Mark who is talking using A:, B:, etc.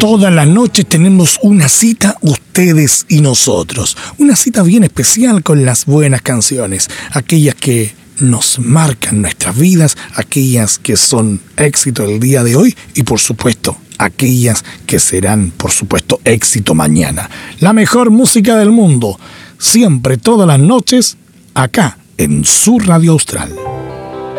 A: Todas las noches tenemos una cita, ustedes y nosotros. Una cita bien especial con las buenas canciones, aquellas que nos marcan nuestras vidas, aquellas que son éxito el día de hoy y por supuesto aquellas que serán por supuesto éxito mañana. La mejor música del mundo, siempre todas las noches, acá en su Radio Austral.